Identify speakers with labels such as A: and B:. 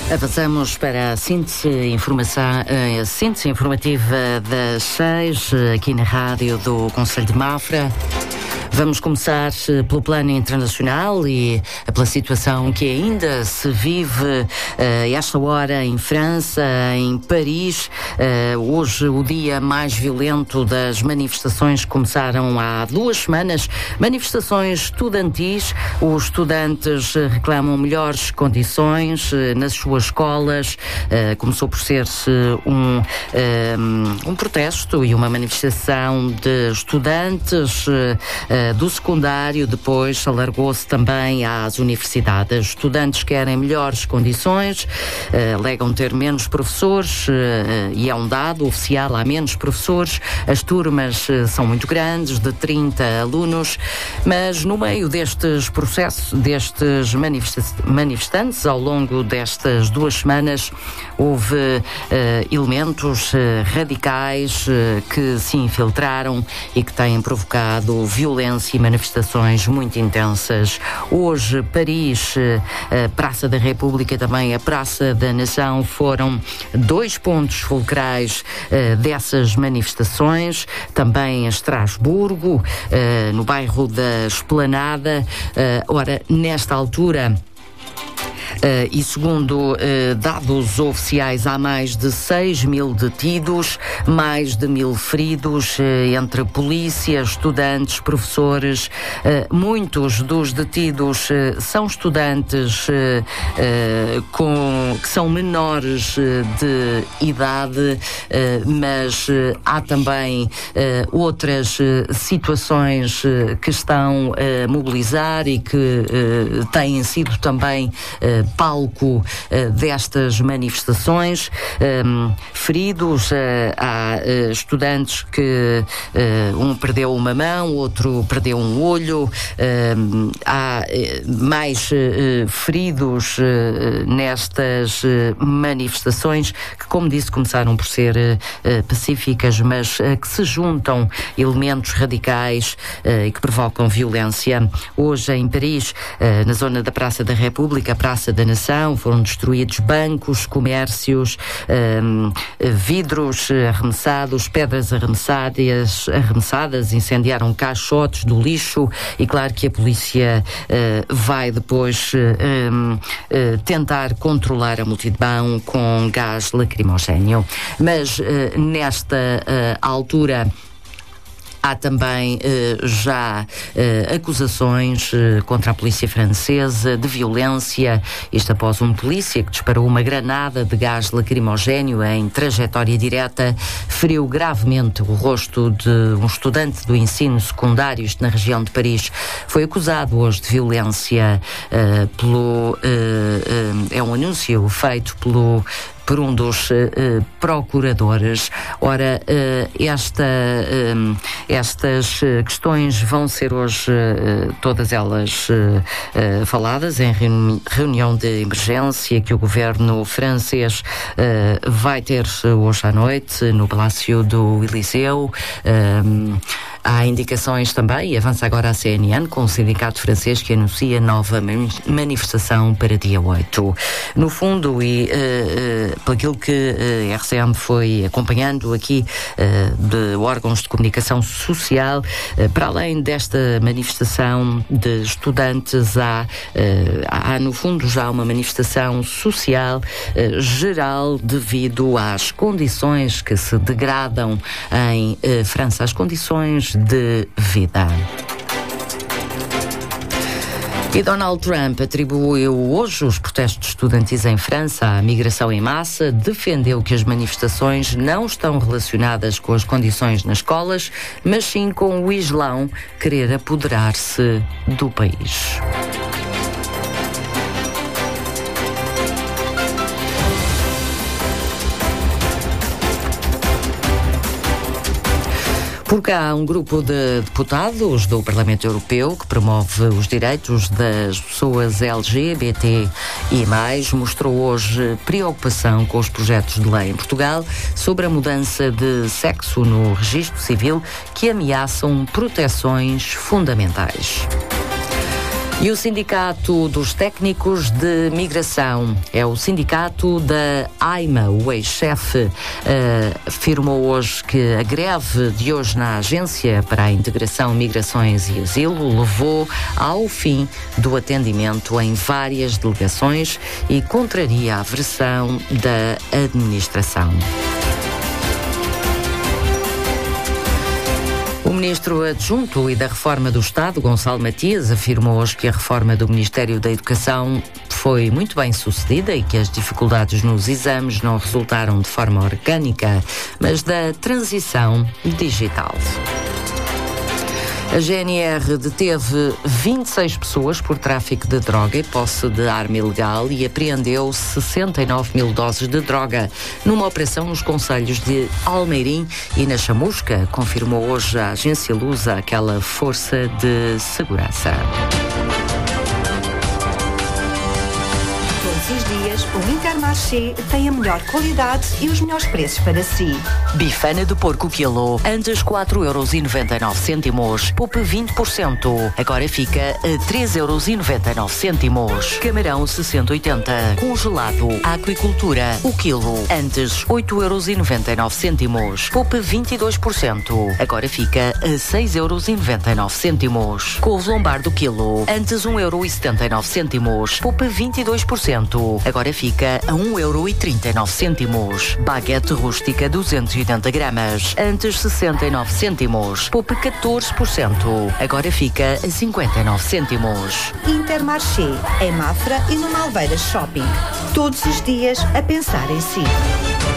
A: Avançamos para a síntese informativa das 6, aqui na rádio do Conselho de Mafra. Vamos começar pelo plano internacional e pela situação que ainda se vive esta hora em França, em Paris. Hoje o dia mais violento das manifestações começaram há 2 semanas. Manifestações estudantis. Os estudantes reclamam melhores condições nas suas escolas. Começou por ser um protesto e uma manifestação de estudantes do secundário, depois alargou-se também às universidades. Estudantes querem melhores condições, alegam ter menos professores, e é um dado oficial, há menos professores, as turmas são muito grandes, de 30 alunos, mas no meio destes processos, destes manifestantes, ao longo destas 2 semanas, houve elementos radicais que se infiltraram e que têm provocado violência e manifestações muito intensas. Hoje, Paris, a Praça da República e também a Praça da Nação foram 2 pontos fulcrais dessas manifestações. Também em Estrasburgo, no bairro da Esplanada. Ora, nesta altura, e segundo dados oficiais, há mais de 6.000 detidos, mais de 1.000 feridos entre polícia, estudantes, professores. Muitos dos detidos são estudantes que são menores de idade, mas há também outras situações que estão a mobilizar e que têm sido também palco destas manifestações. Feridos, há estudantes que um perdeu uma mão, outro perdeu um olho, há mais feridos nestas manifestações que, como disse, começaram por ser pacíficas, mas que se juntam elementos radicais e que provocam violência. Hoje em Paris, na zona da Praça da República, a Praça da Nação, foram destruídos bancos, comércios, vidros arremessados, pedras arremessadas, incendiaram caixotes do lixo e claro que a polícia vai depois tentar controlar a multidão com gás lacrimogéneo. Mas nesta altura há também já acusações contra a polícia francesa de violência, isto após um polícia que disparou uma granada de gás lacrimogéneo em trajetória direta, feriu gravemente o rosto de um estudante do ensino secundário, isto na região de Paris. Foi acusado hoje de violência é um anúncio feito por um dos procuradores. Ora, estas questões vão ser hoje todas elas faladas em reunião de emergência que o governo francês vai ter hoje à noite no Palácio do Eliseu. Há indicações também, e avança agora a CNN, com o sindicato francês que anuncia nova manifestação para dia 8. No fundo, e por aquilo que a RCM foi acompanhando aqui de órgãos de comunicação social, para além desta manifestação de estudantes, há no fundo já uma manifestação social geral devido às condições que se degradam em França, as condições de vida. E Donald Trump atribuiu hoje os protestos estudantis em França à migração em massa, defendeu que as manifestações não estão relacionadas com as condições nas escolas, mas sim com o Islão querer apoderar-se do país. Porque há um grupo de deputados do Parlamento Europeu que promove os direitos das pessoas LGBT e mais, mostrou hoje preocupação com os projetos de lei em Portugal sobre a mudança de sexo no registro civil que ameaçam proteções fundamentais. E o Sindicato dos Técnicos de Migração, é o sindicato da AIMA, o ex-chefe, afirmou hoje que a greve de hoje na Agência para a Integração, Migrações e Asilo levou ao fim do atendimento em várias delegações e contraria a versão da administração. O ministro adjunto e da Reforma do Estado, Gonçalo Matias, afirmou hoje que a reforma do Ministério da Educação foi muito bem sucedida e que as dificuldades nos exames não resultaram de forma orgânica, mas da transição digital. A GNR deteve 26 pessoas por tráfico de droga e posse de arma ilegal e apreendeu 69 mil doses de droga numa operação nos concelhos de Almeirim e na Chamusca, confirmou hoje a agência Lusa, aquela força de segurança.
B: Todos os dias, o Intermarché tem a melhor qualidade e os melhores preços para si.
A: Bifana de porco quilo, antes 4,99€, poupe 20%. Agora fica a 3,99€. Camarão 60-80, congelado, aquicultura, o quilo, antes 8,99€, poupe 22%. Agora fica a 6,99€. Couve lombardo quilo, antes 1,79€, poupe 22%. Agora fica a 1,39€. Baguete rústica 280 gramas, antes 69 cêntimos, poupe 14%. Agora fica a 59 cêntimos.
B: Intermarché, em Mafra e no Malveiras Shopping. Todos os dias a pensar em si.